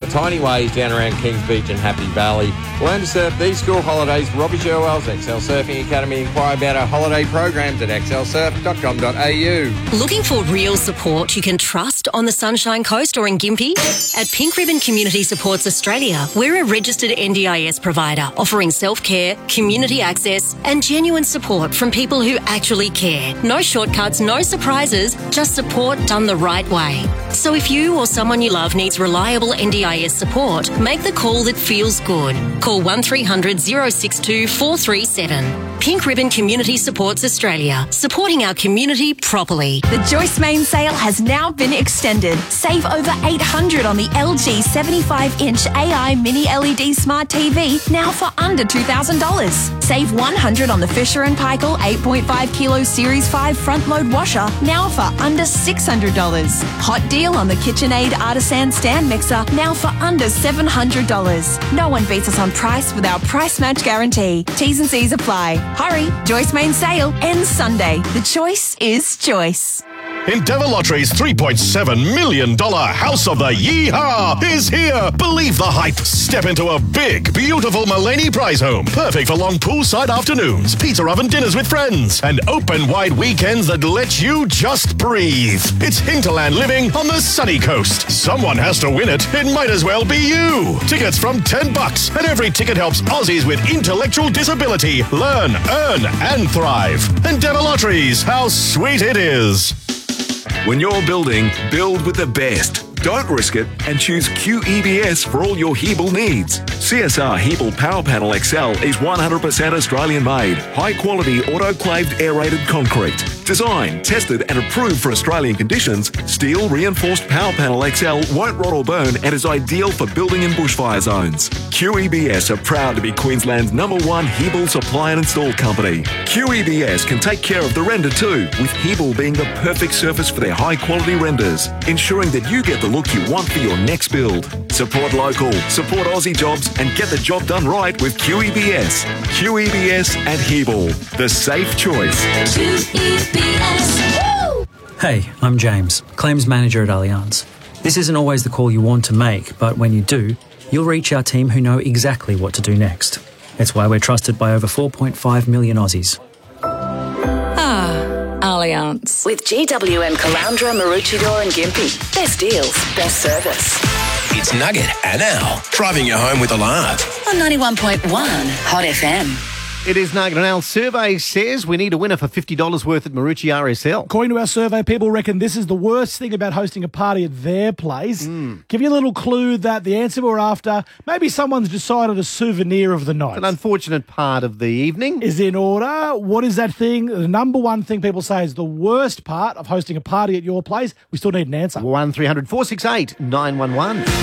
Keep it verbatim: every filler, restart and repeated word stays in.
tiny ways down around Kings Beach and Happy Valley. Learn to surf these school holidays. Robbie Sherwell's Excel Surfing Academy. Inquire about our holiday programs at excel surf dot com dot a u. Looking for real support you can trust on the Sunshine Coast or in Gympie? At Pink Ribbon Community Supports Australia, we're a registered N D I S provider offering self-care, community access and genuine support from people who actually care. No shortcuts, no surprises, just support done the right way. So if you or someone you love needs reliable N D I S support, make the call that feels good. Call one three hundred, oh six two, four three seven. Pink Ribbon Community Supports Australia, supporting our community properly. The Joyce Main sale has now been extended. Save over eight hundred dollars on the L G seventy-five inch A I Mini L E D Smart T V, now for under two thousand dollars. Save one hundred dollars on the Fisher and Paykel eight point five kilo Series five front load washer, now for under six hundred dollars. Hot deal on the KitchenAid Artisan stand mixer, now for under seven hundred dollars. No one beats us on price with our price match guarantee. T's and C's apply. Hurry, Joyce Main sale ends Sunday. The choice is Joyce. Endeavour Lottery's three point seven million dollars House of the Yeehaw is here. Believe the hype. Step into a big, beautiful Mulaney prize home. Perfect for long poolside afternoons, pizza oven dinners with friends, and open wide weekends that let you just breathe. It's hinterland living on the sunny coast. Someone has to win it. It might as well be you. Tickets from ten bucks, and every ticket helps Aussies with intellectual disability learn, earn, and thrive. Endeavour Lotteries, how sweet it is. When you're building, build with the best. Don't risk it and choose Q E B S for all your Hebel needs. C S R Hebel Power Panel X L is one hundred percent Australian made, high quality autoclaved aerated concrete. Designed, tested and approved for Australian conditions, steel reinforced Power Panel X L won't rot or burn and is ideal for building in bushfire zones. Q E B S are proud to be Queensland's number one Hebel supply and install company. Q E B S can take care of the render too, with Hebel being the perfect surface for their high quality renders, ensuring that you get the look you want for your next build. Support local, support Aussie jobs and get the job done right with Q E B S. Q E B S at Hebel, the safe choice. Q E B S. Woo! Hey, I'm James, Claims Manager at Allianz. This isn't always the call you want to make, but when you do, you'll reach our team who know exactly what to do next. That's why we're trusted by over four point five million Aussies. Allianz. With G W M Caloundra, Maroochydore and Gympie. Best deals, best service. It's Nugget and Al, driving you home with a laugh. On ninety-one point one Hot F M. It is Nugget and Al. Survey says we need a winner for fifty dollars worth at Marucci R S L. According to our survey, people reckon this is the worst thing about hosting a party at their place. Mm. Give you a little clue that the answer we're after, maybe someone's decided a souvenir of the night. It's an unfortunate part of the evening. Is in order. What is that thing? The number one thing people say is the worst part of hosting a party at your place. We still need an answer. one three hundred, four six eight, nine one one.